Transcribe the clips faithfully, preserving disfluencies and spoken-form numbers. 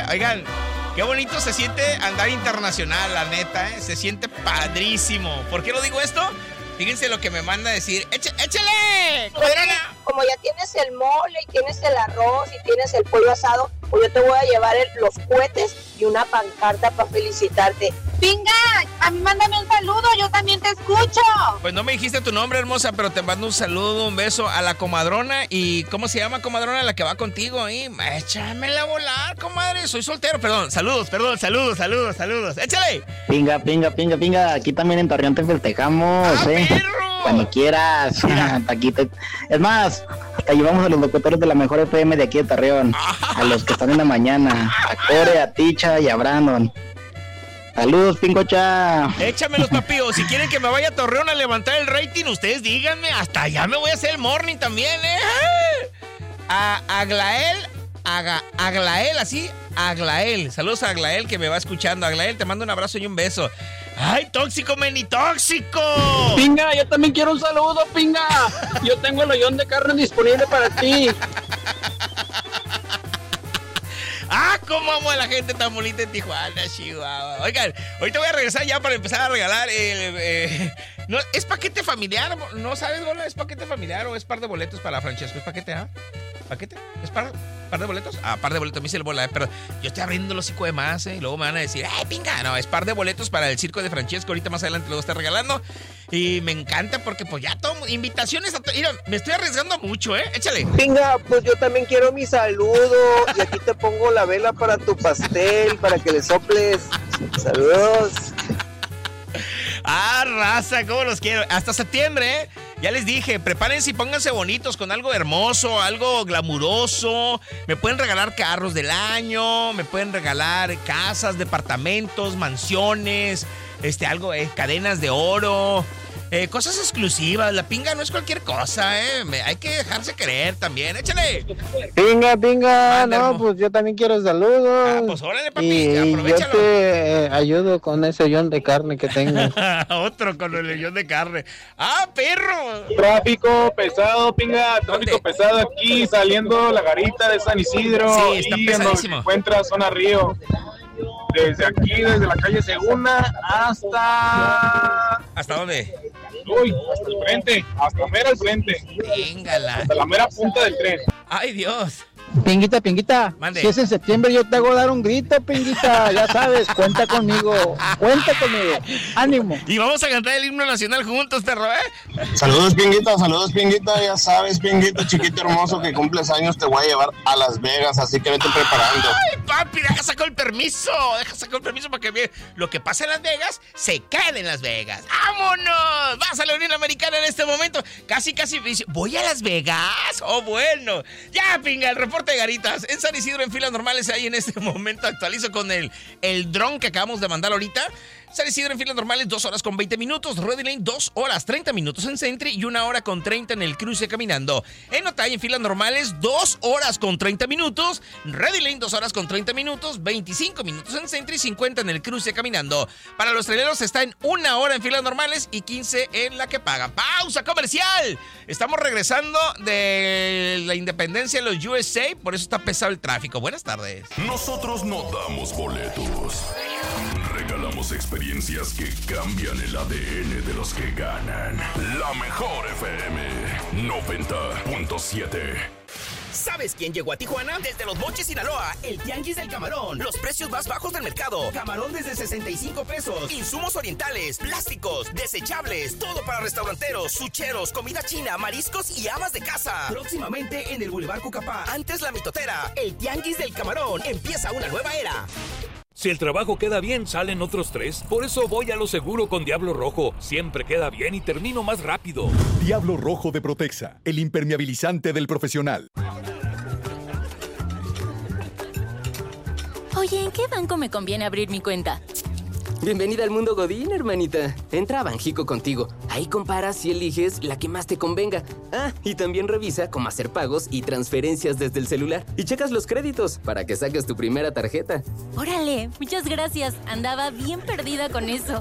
¿eh? Oigan, qué bonito se siente andar internacional, la neta, ¿eh? Se siente padrísimo. ¿Por qué lo digo esto? Fíjense lo que me manda a decir. ¡Éch- ¡Échale! Oye, como ya tienes el mole y tienes el arroz y tienes el pollo asado, pues yo te voy a llevar el, los cohetes y una pancarta para felicitarte. Pinga, a mí mándame un saludo, yo también te escucho. Pues no me dijiste tu nombre, hermosa, pero te mando un saludo, un beso a la comadrona. ¿Y cómo se llama, comadrona, la que va contigo ahí? Échamela a volar, comadre. Soy soltero, perdón. Saludos, perdón, saludos, saludos, saludos. ¡Échale! Pinga, pinga, pinga, pinga. Aquí también en Torreón te festejamos, ¡Ah, eh. perro! Cuando quieras. Aquí te... Es más, hasta llevamos a los locutores de la mejor F M de aquí de Torreón. A los que están en la mañana. A Core, a Ticha y a Brandon. Saludos, Pingocha. Échamelos, papíos. Si quieren que me vaya a Torreón a levantar el rating, ustedes díganme. Hasta allá me voy a hacer el morning también, ¿eh? A Aglael, Aga, Aglael, así, Aglael. Saludos a Aglael que me va escuchando. Aglael, te mando un abrazo y un beso. ¡Ay, tóxico, meni, tóxico! Pinga, yo también quiero un saludo, Pinga. Yo tengo el hoyón de carne disponible para ti. ¡Ah, cómo amo a la gente tan bonita en Tijuana, Chihuahua! Oigan, ahorita voy a regresar ya para empezar a regalar el... Eh, no, ¿es paquete familiar? ¿No sabes, Bola? ¿Es paquete familiar o es par de boletos para Francesco? ¿Es paquete, ah? ¿Paquete? ¿Es par, par de boletos? Ah, par de boletos, me hice el Bola, eh, pero yo estoy abriendo los hocico de más, ¿eh? Y luego me van a decir, ¡ay, pinga! No, es par de boletos para el circo de Francesco. Ahorita más adelante lo voy a estar regalando. Y me encanta porque pues ya tomo invitaciones a... To- Mira, me estoy arriesgando mucho, ¿eh? Échale. Pinga, pues yo también quiero mi saludo. Y aquí te pongo la vela para tu pastel, para que le soples. Saludos. Ah, raza, cómo los quiero. Hasta septiembre, ¿eh? Ya les dije, prepárense y pónganse bonitos con algo hermoso, algo glamuroso. Me pueden regalar carros del año, me pueden regalar casas, departamentos, mansiones, este, algo, eh, cadenas de oro. Eh, cosas exclusivas, la pinga no es cualquier cosa, ¿eh? Me, hay que dejarse querer también, échale. Pinga, pinga, Manda, no, hermo. pues yo también quiero saludos. Ah, pues órale, papi, y aprovechalo. yo te eh, ayudo con ese hoyón de carne que tengo. Otro con el leyón de carne. ¡Ah, perro! Tráfico pesado, Pinga, tráfico ¿Dónde? pesado aquí saliendo la garita de San Isidro. Sí, está y en donde se pesadísimo. encuentra zona Río. Desde aquí, desde la calle Segunda hasta... ¿Hasta dónde? Uy, hasta el frente, hasta mera al frente. Véngala. Hasta la mera punta del tren. ¡Ay, Dios! Pinguita, pinguita, Mande. si es en septiembre yo te hago dar un grito, pinguita, ya sabes, cuenta conmigo, cuenta conmigo, ánimo. Y vamos a cantar el himno nacional juntos, perro, ¿eh? Saludos, Pinguita, saludos, Pinguita, ya sabes, Pinguita, chiquito hermoso, que cumples años, te voy a llevar a Las Vegas, así que vete preparando. ¡Ay, papi! Deja sacar el permiso. Deja sacar el permiso para que vea lo que pasa en Las Vegas, se quede en Las Vegas. ¡Vámonos! Vas a la Unión Americana en este momento. Casi, casi dice, ¿voy a Las Vegas? ¡Oh, bueno! Ya, pinga, el reporte de Garitas. En San Isidro, en filas normales, ahí en este momento actualizo con el, el dron que acabamos de mandar ahorita. San Isidro en filas normales, dos horas con veinte minutos. Ready Lane, dos horas treinta minutos en Sentry y una hora con treinta en el cruce caminando. En Otay, en filas normales, dos horas con treinta minutos. Ready Lane, dos horas con treinta minutos. veinticinco minutos en Sentry, cincuenta en el cruce caminando. Para los traileros está en una hora en filas normales y quince en la que pagan. ¡Pausa comercial! Estamos regresando de la independencia de los U S A, por eso está pesado el tráfico. Buenas tardes. Nosotros no damos boletos. Regalamos experiencias que cambian el A D N de los que ganan. La mejor F M noventa punto siete. ¿Sabes quién llegó a Tijuana? Desde Los Mochis, Sinaloa, el Tianguis del Camarón. Los precios más bajos del mercado. Camarón desde sesenta y cinco pesos. Insumos orientales, plásticos, desechables, todo para restauranteros, sucheros, comida china, mariscos y amas de casa. Próximamente en el Boulevard Cucapá. Antes La Mitotera, el Tianguis del Camarón. Empieza una nueva era. Si el trabajo queda bien, salen otros tres. Por eso voy a lo seguro con Diablo Rojo. Siempre queda bien y termino más rápido. Diablo Rojo de Protexa, el impermeabilizante del profesional. Oye, ¿en qué banco me conviene abrir mi cuenta? Bienvenida al mundo Godín, hermanita. Entra a Banjico contigo. Ahí comparas y eliges la que más te convenga. Ah, y también revisa cómo hacer pagos y transferencias desde el celular. Y checas los créditos para que saques tu primera tarjeta. Órale, muchas gracias. Andaba bien perdida con eso.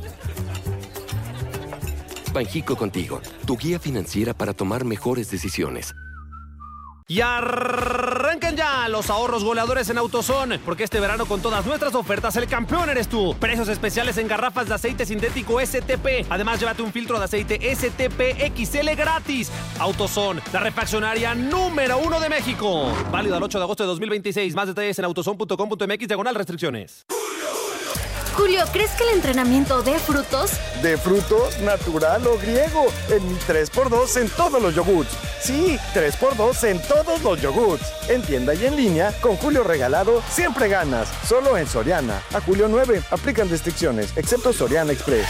Banjico contigo, tu guía financiera para tomar mejores decisiones. Y arrancan ya los ahorros goleadores en AutoZone, porque este verano con todas nuestras ofertas el campeón eres tú. Precios especiales en garrafas de aceite sintético S T P. Además, llévate un filtro de aceite S T P X L gratis. AutoZone, la refaccionaria número uno de México. Válido al ocho de agosto de dos mil veintiséis. Más detalles en autozone punto com punto m x diagonal restricciones. Julio, ¿crees que el entrenamiento de frutos? ¿De frutos, natural o griego? En mi tres por dos en todos los yogurts. Sí, tres por dos en todos los yogurts. En tienda y en línea, con Julio regalado, siempre ganas. Solo en Soriana. A julio nueve, aplican restricciones, excepto Soriana Express.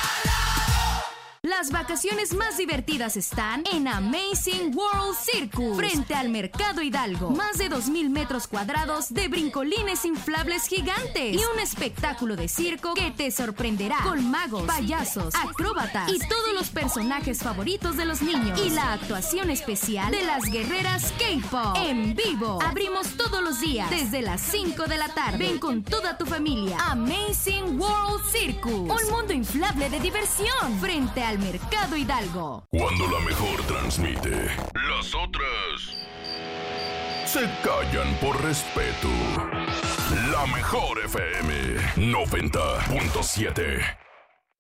Las vacaciones más divertidas están en Amazing World Circus, frente al Mercado Hidalgo. Más de dos mil metros cuadrados de brincolines inflables gigantes y un espectáculo de circo que te sorprenderá con magos, payasos, acróbatas y todos los personajes favoritos de los niños. Y la actuación especial de las guerreras K-pop en vivo. Abrimos todos los días desde las cinco de la tarde. Ven con toda tu familia. Amazing World Circus, un mundo inflable de diversión frente al Mercado Hidalgo. Cuando la mejor transmite, las otras se callan por respeto. La mejor F M noventa punto siete.